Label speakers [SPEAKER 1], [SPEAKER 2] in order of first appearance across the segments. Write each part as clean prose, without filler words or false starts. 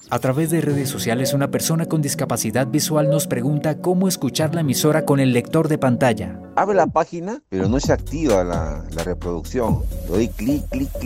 [SPEAKER 1] A través de redes sociales, una persona con discapacidad visual nos pregunta cómo escuchar la emisora con el lector de pantalla.
[SPEAKER 2] Abre la página, pero no se activa la reproducción. Le doy clic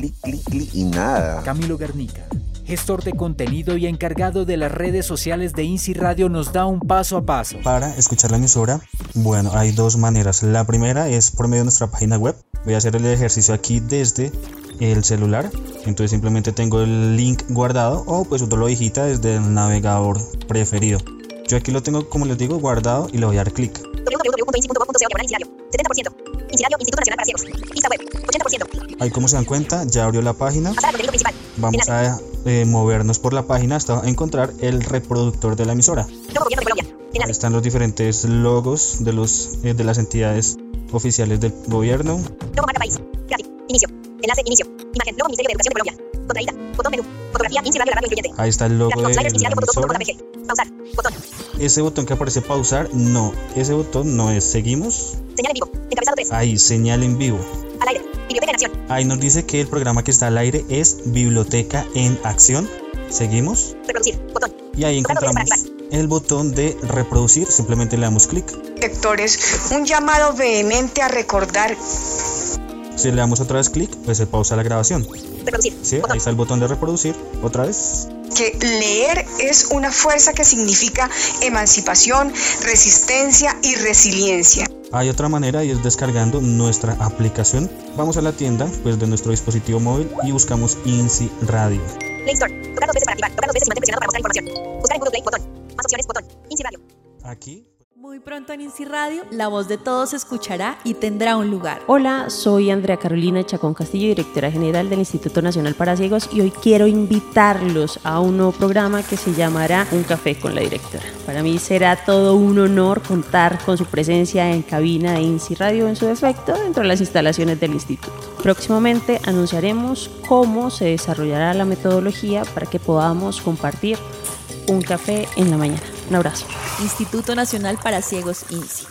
[SPEAKER 2] y nada.
[SPEAKER 1] Camilo Garnica, gestor de contenido y encargado de las redes sociales de INSI Radio, nos da un paso a paso.
[SPEAKER 3] Para escuchar la emisora, bueno, hay dos maneras. La primera es por medio de nuestra página web. Voy a hacer el ejercicio aquí desde el celular, entonces simplemente tengo el link guardado o pues uno lo digita desde el navegador preferido. Yo aquí lo tengo, como les digo, guardado y le voy a dar clic.
[SPEAKER 4] www.insi.gov.co/INSI 70%. INSI Radio, Instituto Nacional para Ciegos. Lista web, 80%.
[SPEAKER 3] Ahí, como se dan cuenta, ya abrió la página.
[SPEAKER 4] Pasar al contenido principal.
[SPEAKER 3] Vamos a movernos por la página hasta encontrar el reproductor de la emisora.
[SPEAKER 4] Logo Gobierno de Colombia. Enlace.
[SPEAKER 3] Ahí están los diferentes logos de las entidades oficiales del gobierno.
[SPEAKER 4] Logo marca país. Gráfico. Inicio. Enlace. Inicio. Imagen. Logo Ministerio de Educación de Colombia. Contraída. Botón menú. Fotografía. INSI Radio, la radio incluyente.
[SPEAKER 3] Ahí está el logo de la emisora.
[SPEAKER 4] Pausar. Botón.
[SPEAKER 3] Ese botón que aparece pausar, no. Ese botón no es seguimos.
[SPEAKER 4] Señal en vivo. Encabezado 3.
[SPEAKER 3] Ahí, señal en vivo.
[SPEAKER 4] Al aire. Biblioteca en acción.
[SPEAKER 3] Ahí nos dice que el programa que está al aire es Biblioteca en Acción. Seguimos.
[SPEAKER 4] Reproducir. Botón.
[SPEAKER 3] Y ahí encontramos el botón de reproducir. Simplemente le damos clic.
[SPEAKER 5] Lectores, un llamado vehemente a recordar.
[SPEAKER 3] Si le damos otra vez clic, pues se pausa la grabación.
[SPEAKER 4] Reproducir.
[SPEAKER 3] Sí, ahí está el botón de reproducir. Otra vez.
[SPEAKER 5] Que leer es una fuerza que significa emancipación, resistencia y resiliencia.
[SPEAKER 3] Hay otra manera y es descargando nuestra aplicación. Vamos a la tienda pues, de nuestro dispositivo móvil y buscamos INSI Radio.
[SPEAKER 4] Play Store. Tocar 2 veces para activar. Tocar 2 veces y mantén presionado para mostrar información. Buscar en Google Play. Botón. Más opciones. Botón. INSI Radio.
[SPEAKER 3] Aquí.
[SPEAKER 6] Muy pronto en INSI Radio, la voz de todos se escuchará y tendrá un lugar.
[SPEAKER 7] Hola, soy Andrea Carolina Chacón Castillo, directora general del Instituto Nacional para Ciegos, y hoy quiero invitarlos a un nuevo programa que se llamará Un Café con la Directora. Para mí será todo un honor contar con su presencia en cabina de INSI Radio en su defecto dentro de las instalaciones del instituto. Próximamente anunciaremos cómo se desarrollará la metodología para que podamos compartir un café en la mañana. Un abrazo.
[SPEAKER 6] Instituto Nacional para Ciegos INSI.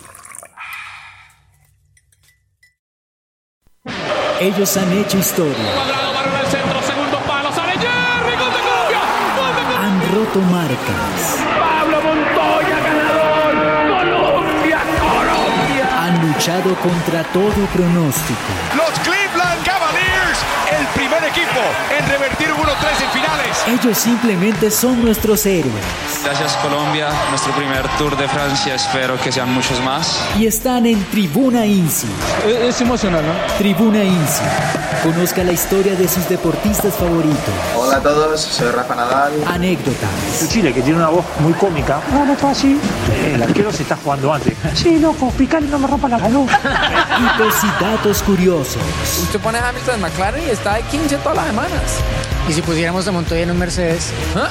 [SPEAKER 1] Ellos han hecho historia.
[SPEAKER 8] Cuadrado, barra del centro, segundo palo, sale Jerry, gol de Colombia.
[SPEAKER 1] Han roto marcas.
[SPEAKER 8] Pablo Montoya, ganador. Colombia, Colombia.
[SPEAKER 1] Han luchado contra todo pronóstico.
[SPEAKER 9] Los Cleveland Cavaliers, el primer equipo en revertir un 1-3 en finales.
[SPEAKER 1] Ellos simplemente son nuestros héroes.
[SPEAKER 10] Gracias Colombia, nuestro primer Tour de Francia, espero que sean muchos más.
[SPEAKER 1] Y están en Tribuna INSI.
[SPEAKER 11] Es emocional, ¿no?
[SPEAKER 1] Tribuna INSI. Conozca la historia de sus deportistas favoritos.
[SPEAKER 12] Hola a todos, soy Rafa Nadal.
[SPEAKER 1] Anécdotas.
[SPEAKER 11] Chile, que tiene una voz muy cómica. No está así. El arquero se está jugando antes. Sí, loco, picar y no me rompa la salud.
[SPEAKER 1] Hitos y datos curiosos.
[SPEAKER 13] Usted pone a Hamilton en McLaren y está de 15 todas las semanas.
[SPEAKER 14] ¿Y si pusiéramos a Montoya en un Mercedes?
[SPEAKER 13] ¿Ah?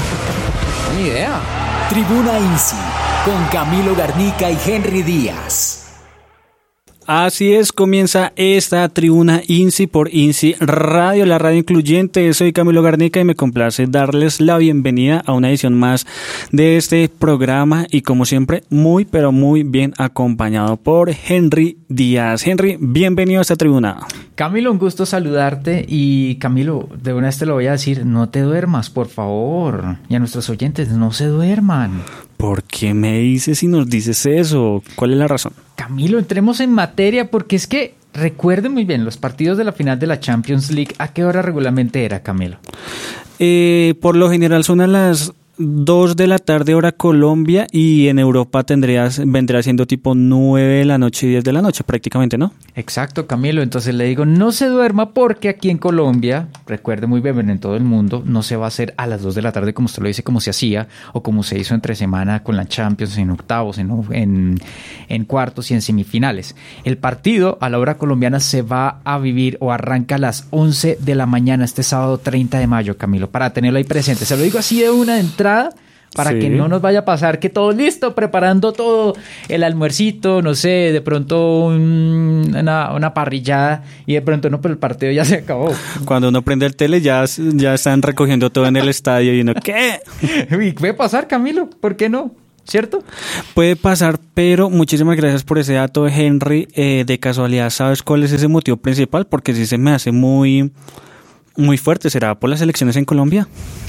[SPEAKER 13] Ni idea.
[SPEAKER 1] Tribuna INSI, con Camilo Garnica y Henry Díaz.
[SPEAKER 15] Así es, comienza esta Tribuna INSI por INSI Radio, la radio incluyente. Soy Camilo Garnica y me complace darles la bienvenida a una edición más de este programa y como siempre, muy pero muy bien acompañado por Henry Díaz. Henry, bienvenido a esta tribuna.
[SPEAKER 16] Camilo, un gusto saludarte y Camilo, de una vez te lo voy a decir, no te duermas, por favor. Y a nuestros oyentes, no se duerman.
[SPEAKER 15] ¿Por qué me dices y nos dices eso? ¿Cuál es la razón?
[SPEAKER 16] Camilo, entremos en materia porque es que recuerden muy bien, los partidos de la final de la Champions League, ¿a qué hora regularmente era, Camilo?
[SPEAKER 15] Por lo general son a las 2 de la tarde hora Colombia y en Europa vendría siendo tipo 9 de la noche y 10 de la noche prácticamente, ¿no?
[SPEAKER 16] Exacto, Camilo. Entonces le digo, no se duerma porque aquí en Colombia, recuerde muy bien, en todo el mundo, no se va a hacer a las 2 de la tarde como usted lo dice, como se hacía o como se hizo entre semana con la Champions en octavos, en cuartos y en semifinales. El partido a la hora colombiana se va a vivir o arranca a las 11 de la mañana este sábado 30 de mayo, Camilo, para tenerlo ahí presente. Se lo digo así de una entrada para que no nos vaya a pasar que todo listo, preparando todo, el almuercito, no sé, de pronto una parrillada y de pronto no, pero el partido ya se acabó.
[SPEAKER 15] Cuando uno prende el tele ya están recogiendo todo en el estadio y uno, ¿qué?
[SPEAKER 16] Y puede pasar, Camilo, ¿por qué no? ¿Cierto?
[SPEAKER 15] Puede pasar, pero muchísimas gracias por ese dato, Henry. De casualidad, ¿sabes cuál es ese motivo principal? Porque sí se me hace muy Muy fuerte, ¿será por las elecciones en Colombia?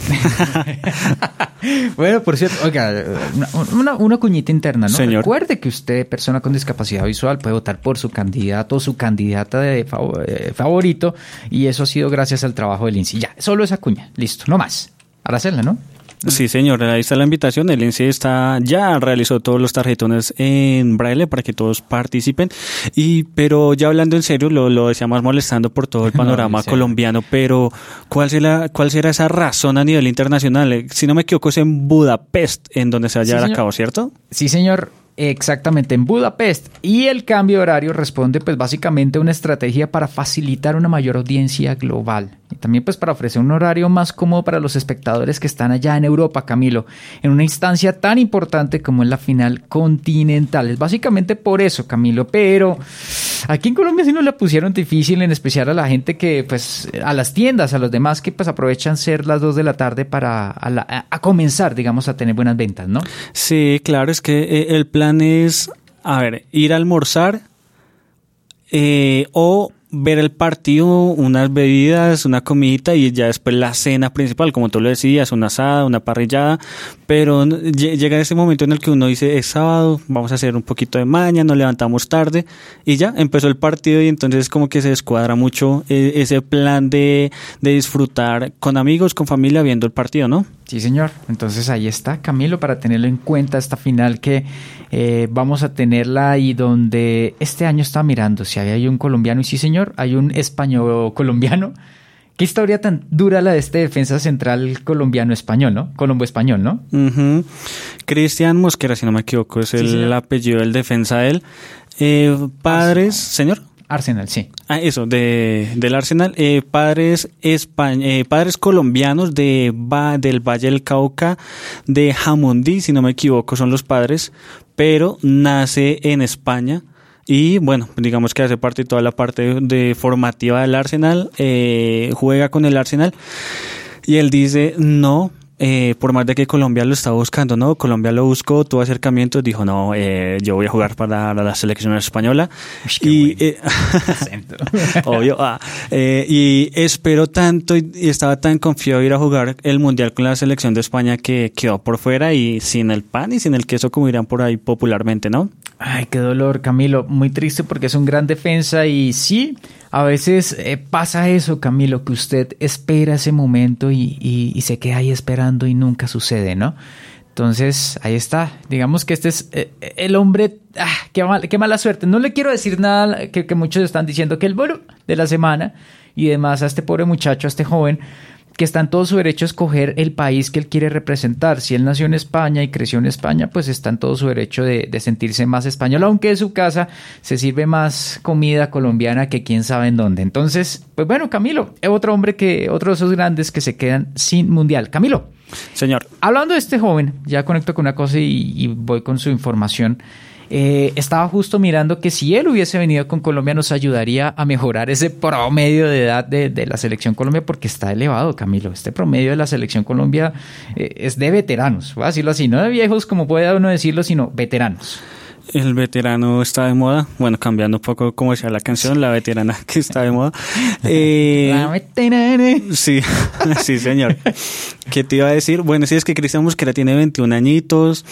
[SPEAKER 16] Bueno, por cierto, oiga, una cuñita interna, ¿no?
[SPEAKER 15] Señor.
[SPEAKER 16] Recuerde que usted, persona con discapacidad visual, puede votar por su candidato o su candidata de favorito, y eso ha sido gracias al trabajo del INSI. Ya, solo esa cuña, listo, no más. Aracela, ¿no?
[SPEAKER 15] Sí, señor, ahí está la invitación. El INSI ya realizó todos los tarjetones en braille para que todos participen. Pero ya hablando en serio, lo decíamos molestando por todo el panorama colombiano, pero ¿cuál será esa razón a nivel internacional? Si no me equivoco, es en Budapest en donde se va a llevar a cabo, ¿cierto?
[SPEAKER 16] Sí, señor. Exactamente, en Budapest. Y el cambio de horario responde pues básicamente a una estrategia para facilitar una mayor audiencia global. Y también pues para ofrecer un horario más cómodo para los espectadores que están allá en Europa, Camilo, en una instancia tan importante como es la final continental. Es básicamente por eso, Camilo, pero aquí en Colombia sí nos la pusieron difícil, en especial a la gente que pues a las tiendas, a los demás que pues aprovechan ser las 2 de la tarde para a comenzar, digamos, a tener buenas ventas, ¿no?
[SPEAKER 15] Sí, claro, es que el plan es, ir a almorzar o ver el partido, unas bebidas, una comidita y ya después la cena principal, como tú lo decías, una asada, una parrillada, pero llega ese momento en el que uno dice, es sábado, vamos a hacer un poquito de maña, nos levantamos tarde y ya empezó el partido, y entonces como que se descuadra mucho ese plan de disfrutar con amigos, con familia viendo el partido, ¿no?
[SPEAKER 16] Sí, señor. Entonces ahí está, Camilo, para tenerlo en cuenta esta final que vamos a tenerla, y donde este año está mirando si hay un colombiano, y sí, señor, hay un español colombiano. Qué historia tan dura la de este defensa central colombiano-español, ¿no? Colombo-español, ¿no?
[SPEAKER 15] Uh-huh. Cristian Mosquera, si no me equivoco, es el apellido del defensa de él. Padres, señor.
[SPEAKER 16] Arsenal, sí.
[SPEAKER 15] Eso, del Arsenal. Padres colombianos del Valle del Cauca, de Jamundí, si no me equivoco, son los padres, pero nace en España. Y bueno, digamos que hace parte de toda la parte de formativa del Arsenal, juega con el Arsenal, y él dice, no, por más de que Colombia lo estaba buscando, ¿no? Colombia lo buscó, tuvo acercamientos, dijo, no, yo voy a jugar para la selección española. Y obvio, y esperó tanto y estaba tan confiado de ir a jugar el Mundial con la selección de España que quedó por fuera, y sin el pan y sin el queso, como dirán por ahí popularmente, ¿no?
[SPEAKER 16] Ay, qué dolor, Camilo. Muy triste porque es un gran defensa, y sí, a veces pasa eso, Camilo, que usted espera ese momento y se queda ahí esperando y nunca sucede, ¿no? Entonces, ahí está. Digamos que este es el hombre... qué mala suerte. No le quiero decir nada que muchos están diciendo que el bueno de la semana, y demás a este pobre muchacho, a este joven, que está en todo su derecho a escoger el país que él quiere representar. Si él nació en España y creció en España, pues está en todo su derecho de sentirse más español, aunque en su casa se sirve más comida colombiana que quién sabe en dónde. Entonces, pues bueno, Camilo, otro de esos grandes que se quedan sin mundial. Camilo.
[SPEAKER 15] Señor.
[SPEAKER 16] Hablando de este joven, ya conecto con una cosa y voy con su información. Estaba justo mirando que si él hubiese venido con Colombia nos ayudaría a mejorar ese promedio de edad de la selección Colombia, porque está elevado, Camilo. Este promedio de la selección Colombia es de veteranos, voy a decirlo así, no de viejos como puede uno decirlo, sino veteranos.
[SPEAKER 15] El veterano está de moda. Bueno, cambiando un poco como decía la canción, la veterana que está de moda.
[SPEAKER 16] La veterana.
[SPEAKER 15] Sí, sí, señor. ¿Qué te iba a decir? Bueno, sí, es que Cristian Mosquera tiene 21 añitos.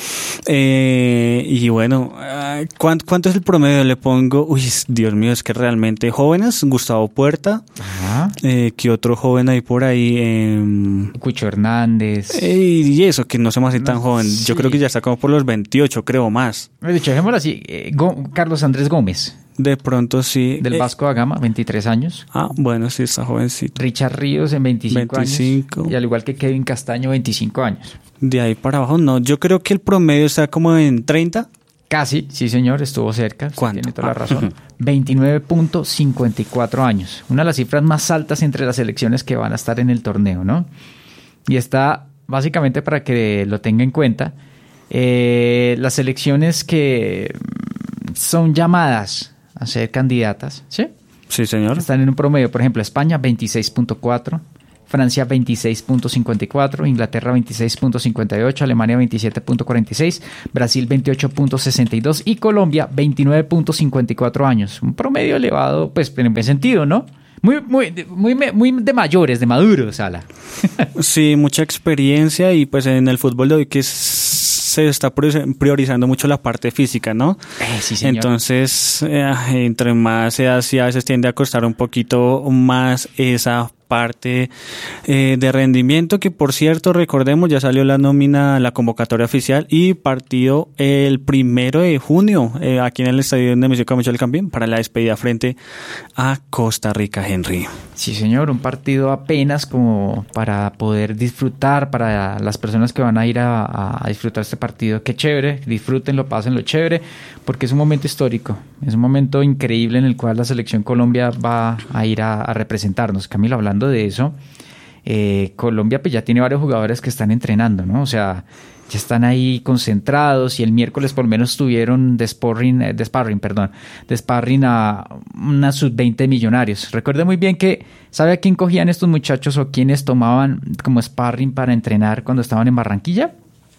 [SPEAKER 15] Y bueno, ¿cuánto es el promedio? Le pongo, uy, Dios mío, es que realmente jóvenes, Gustavo Puerta. Ajá. ¿Qué otro joven hay por ahí?
[SPEAKER 16] Cucho Hernández.
[SPEAKER 15] Y eso, que no se me hace tan joven. Sí. Yo creo que ya está como por los 28, creo, más.
[SPEAKER 16] De hecho, dejémoslo así. Carlos Andrés Gómez.
[SPEAKER 15] De pronto sí.
[SPEAKER 16] Del Vasco da Gama, 23 años.
[SPEAKER 15] Bueno, sí, está jovencito.
[SPEAKER 16] Richard Ríos en 25 años. Y al igual que Kevin Castaño, 25 años.
[SPEAKER 15] De ahí para abajo, no. Yo creo que el promedio está como en 30.
[SPEAKER 16] Casi, sí, señor, estuvo cerca.
[SPEAKER 15] ¿Cuánto?
[SPEAKER 16] Tiene toda la razón. 29.54 años. Una de las cifras más altas entre las selecciones que van a estar en el torneo, ¿no? Y está básicamente para que lo tenga en cuenta. Las selecciones que son llamadas a ser candidatas, ¿sí?
[SPEAKER 15] Sí, señor.
[SPEAKER 16] Están en un promedio, por ejemplo, España 26.4, Francia 26.54, Inglaterra 26.58, Alemania 27.46, Brasil 28.62 y Colombia 29.54 años. Un promedio elevado, pues en buen sentido, ¿no? muy de mayores, de maduros, Sala.
[SPEAKER 15] Sí, mucha experiencia y pues en el fútbol de hoy que se está priorizando mucho la parte física, ¿no?
[SPEAKER 16] Sí, señor.
[SPEAKER 15] Entonces, entre más edad sí a veces tiende a costar un poquito más esa parte de rendimiento, que por cierto, recordemos, ya salió la nómina, la convocatoria oficial y partido el 1 de junio aquí en el Estadio Nemesio Camacho del Campín para la despedida frente a Costa Rica, Henry.
[SPEAKER 16] Sí, señor, un partido apenas como para poder disfrutar, para las personas que van a ir a disfrutar este partido. Qué chévere, disfrútenlo, pásenlo chévere, porque es un momento histórico, es un momento increíble en el cual la selección Colombia va a ir a representarnos. Camilo, hablando de eso, Colombia pues ya tiene varios jugadores que están entrenando, ¿no? O sea, ya están ahí concentrados y el miércoles por lo menos tuvieron de sparring a una sub-20 Millonarios. Recuerde muy bien que, ¿sabe a quién cogían estos muchachos o quiénes tomaban como sparring para entrenar cuando estaban en Barranquilla?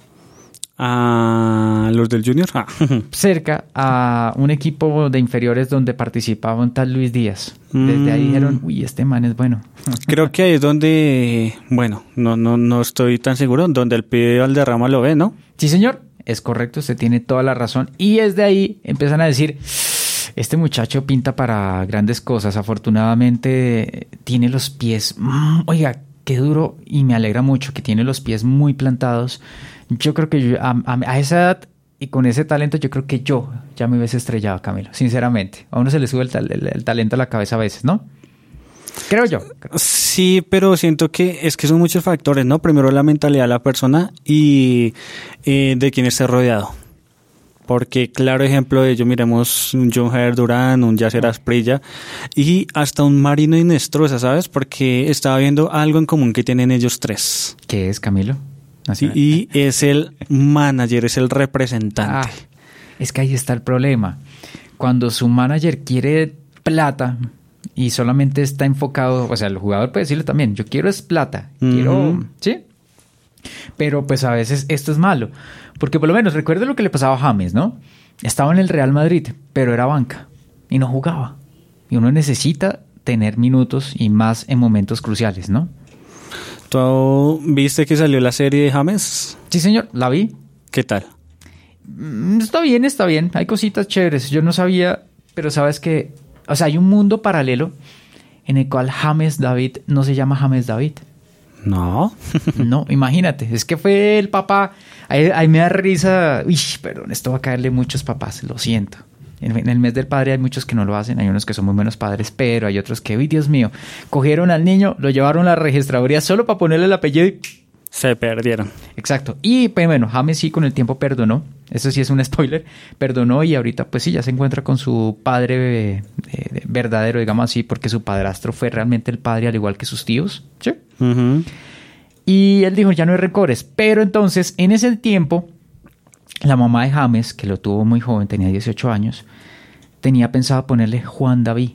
[SPEAKER 15] A los del Junior.
[SPEAKER 16] Cerca a un equipo de inferiores donde participaba un tal Luis Díaz. Desde ahí dijeron, uy, este man es bueno.
[SPEAKER 15] Creo que ahí es donde, bueno, no estoy tan seguro, donde el pibe Valderrama lo ve, ¿no?
[SPEAKER 16] Sí, señor, es correcto, usted tiene toda la razón. Y desde ahí empiezan a decir, este muchacho pinta para grandes cosas. Afortunadamente tiene los pies, oiga, qué duro, y me alegra mucho que tiene los pies muy plantados. Yo creo que a esa edad y con ese talento, yo creo que yo ya me hubiese estrellado, Camilo, sinceramente. A uno se le sube el talento a la cabeza a veces, ¿no? Creo yo.
[SPEAKER 15] Sí, pero siento que son muchos factores, ¿no? Primero la mentalidad de la persona y de quien esté rodeado. Porque claro ejemplo de ello, miremos un John Jair Durán, un Yasser Asprilla y hasta un Marino Inestrosa, ¿sabes? Porque estaba viendo algo en común que tienen ellos tres.
[SPEAKER 16] ¿Qué es, Camilo?
[SPEAKER 15] Y es el manager, es el representante.
[SPEAKER 16] Es que ahí está el problema. Cuando su manager quiere plata y solamente está enfocado, o sea, el jugador puede decirle también, yo quiero es plata, quiero, ¿sí? Pero pues a veces esto es malo, porque por lo menos recuerda lo que le pasaba a James, ¿no? Estaba en el Real Madrid, pero era banca y no jugaba. Y uno necesita tener minutos y más en momentos cruciales, ¿no?
[SPEAKER 15] ¿Tú viste que salió la serie de James?
[SPEAKER 16] Sí, señor, la vi.
[SPEAKER 15] ¿Qué tal?
[SPEAKER 16] Está bien. Hay cositas chéveres. Yo no sabía, pero sabes que, o sea, hay un mundo paralelo en el cual James David no se llama James David.
[SPEAKER 15] No.
[SPEAKER 16] No, imagínate. Es que fue el papá. Ahí me da risa. Uy, perdón, esto va a caerle muchos papás, lo siento. En el mes del padre hay muchos que no lo hacen, hay unos que son muy buenos padres, pero hay otros que, uy, Dios mío, cogieron al niño, lo llevaron a la registraduría solo para ponerle el apellido y
[SPEAKER 15] se perdieron.
[SPEAKER 16] Exacto. Y pues, bueno, James sí con el tiempo perdonó, eso sí es un spoiler, perdonó y ahorita pues sí, ya se encuentra con su padre verdadero, digamos así, porque su padrastro fue realmente el padre al igual que sus tíos, ¿sí? Uh-huh. Y él dijo, ya no hay rencores, pero entonces en ese tiempo la mamá de James, que lo tuvo muy joven, tenía 18 años, tenía pensado ponerle Juan David.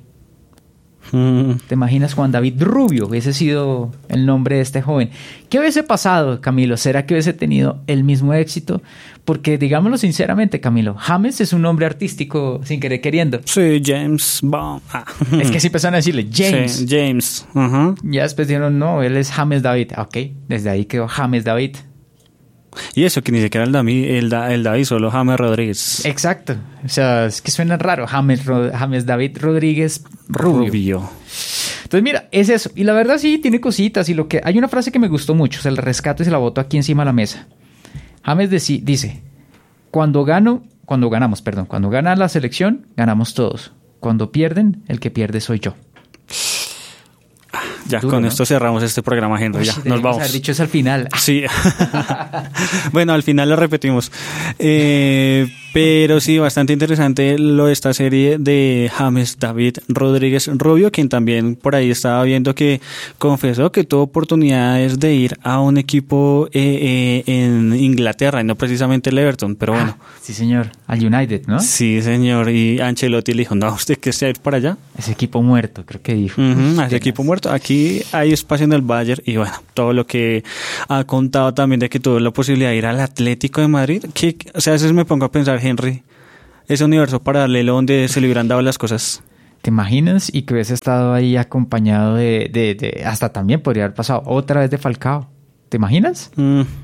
[SPEAKER 16] ¿Te imaginas Juan David Rubio? Hubiese sido el nombre de este joven. ¿Qué hubiese pasado, Camilo? ¿Será que hubiese tenido el mismo éxito? Porque, digámoslo sinceramente, Camilo, James es un nombre artístico sin querer queriendo.
[SPEAKER 15] Sí, James Bond.
[SPEAKER 16] Es que sí empezaron a decirle James.
[SPEAKER 15] Sí, James. Uh-huh.
[SPEAKER 16] Ya después dijeron, no, él es James David. Ok, desde ahí quedó James David.
[SPEAKER 15] Y eso que ni siquiera el David, solo James Rodríguez.
[SPEAKER 16] Exacto. O sea, es que suena raro. James David Rodríguez Rubio. Entonces, mira, es eso. Y la verdad sí, tiene cositas. Y hay una frase que me gustó mucho. Se la rescato y se la boto aquí encima de la mesa. James dice, cuando gana la selección, ganamos todos. Cuando pierden, el que pierde soy yo.
[SPEAKER 15] Ya, duro, con esto cerramos este programa, Henry. Ya, nos vamos.
[SPEAKER 16] Haber dicho eso al final.
[SPEAKER 15] Sí. Bueno, al final lo repetimos. Pero sí, bastante interesante esta serie de James David Rodríguez Rubio, quien también por ahí estaba viendo que confesó que tuvo oportunidades de ir a un equipo en Inglaterra, y no precisamente el Everton, pero bueno.
[SPEAKER 16] Sí, señor. Al United, ¿no?
[SPEAKER 15] Sí, señor. Y Ancelotti le dijo, no, ¿usted qué se va a ir para allá?
[SPEAKER 16] Ese equipo muerto, creo que dijo.
[SPEAKER 15] Ese equipo muerto. Aquí hay espacio en el Bayern y bueno, todo lo que ha contado también de que tuvo la posibilidad de ir al Atlético de Madrid, que, o sea, a veces me pongo a pensar, Henry, ese universo paralelo donde se le hubieran dado las cosas.
[SPEAKER 16] ¿Te imaginas? Y que hubiese estado ahí acompañado de hasta también podría haber pasado otra vez de Falcao. ¿Te imaginas?